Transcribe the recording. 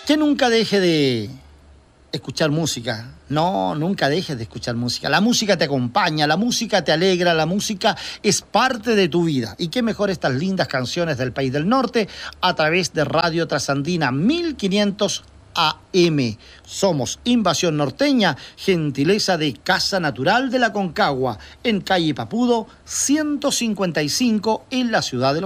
Que nunca deje de escuchar música. No, nunca dejes de escuchar música. La música te acompaña, la música te alegra, la música es parte de tu vida. Y qué mejor estas lindas canciones del País del Norte a través de Radio Trasandina 1500 AM. Somos Invasión Norteña, gentileza de Casa Natural de la Concagua, en calle Papudo 155 en la ciudad de Los